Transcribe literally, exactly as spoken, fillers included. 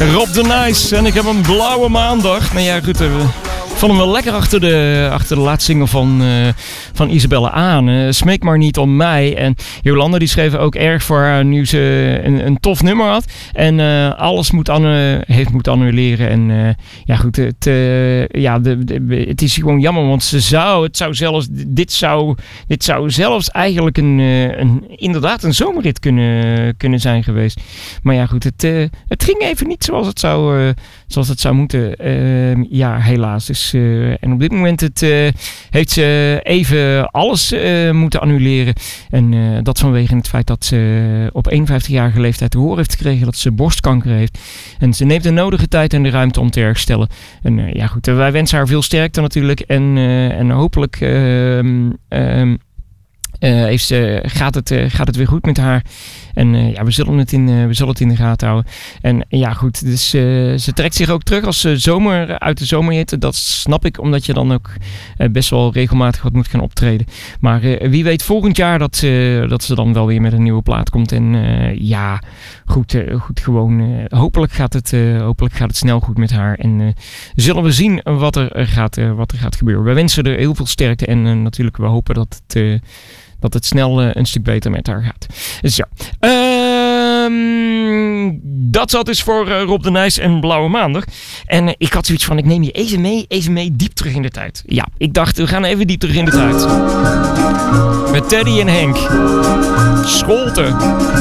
Rob de Nijs en ik heb een blauwe maandag. Nou ja, goed, we vallen wel lekker achter de, achter de laatste single van, uh, van Isabelle aan. Uh, Smeek maar niet om mij. En Jolanda die schreef ook erg voor haar nu ze een, een tof nummer had. En uh, alles moet annu- heeft moeten annuleren. En uh, ja goed, het, uh, ja, de, de, het is gewoon jammer. Want ze zou, het zou zelfs, dit, zou, dit zou zelfs eigenlijk een, uh, een, inderdaad een zomerrit kunnen, kunnen zijn geweest. Maar ja goed, het, uh, het ging even niet zoals het zou, uh, zoals het zou moeten. Uh, ja, helaas. Dus Uh, en op dit moment het, uh, heeft ze even alles uh, moeten annuleren. En uh, dat vanwege het feit dat ze op eenenvijftigjarige leeftijd te horen heeft gekregen dat ze borstkanker heeft. En ze neemt de nodige tijd en de ruimte om te herstellen. En uh, ja goed, uh, wij wensen haar veel sterkte natuurlijk. En, uh, en hopelijk Uh, uh, Uh, heeft ze, gaat, het, uh, gaat het weer goed met haar. En uh, ja, we zullen, het in, uh, we zullen het in de gaten houden. En uh, ja, goed. Dus uh, ze trekt zich ook terug als ze zomer uit de zomerhitte. Dat snap ik, omdat je dan ook uh, best wel regelmatig wat moet gaan optreden. Maar uh, wie weet volgend jaar dat, uh, dat ze dan wel weer met een nieuwe plaat komt. En uh, ja, goed, uh, goed gewoon. Uh, hopelijk, gaat het, uh, hopelijk gaat het snel goed met haar. En uh, zullen we zien wat er, gaat, uh, wat er gaat gebeuren. We wensen er heel veel sterkte. En uh, natuurlijk, we hopen dat het Uh, dat het snel uh, een stuk beter met haar gaat. Dus ja. Um, dat zat dus voor uh, Rob de Nijs en Blauwe Maandag. En uh, ik had zoiets van, ik neem je even mee, even mee diep terug in de tijd. Ja, ik dacht, we gaan even diep terug in de tijd. Met Teddy en Henk. Scholten.